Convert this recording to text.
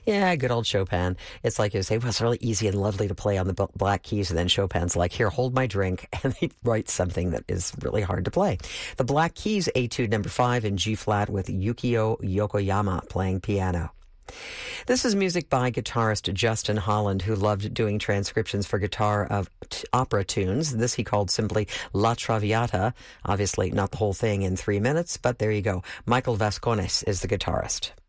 Yeah, good old Chopin. It's like you say, well, it's really easy and lovely to play on the black keys, and then Chopin's like, here, hold my drink, and he writes something that is really hard to play. The Black Keys, Etude number 5 in G-flat with Yukio Yokoyama playing piano. This is music by guitarist Justin Holland, who loved doing transcriptions for guitar of opera tunes. This he called simply La Traviata. Obviously not the whole thing in 3 minutes, but there you go. Michael Vascones is the guitarist.